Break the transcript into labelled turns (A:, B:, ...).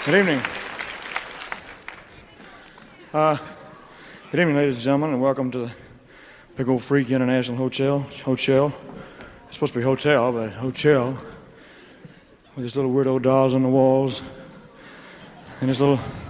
A: Good evening. Good evening, ladies and gentlemen, and welcome to the Big Old Freak International Hotel. It's supposed to be hotel, but hotel. With these little weirdo dolls on the walls. And this little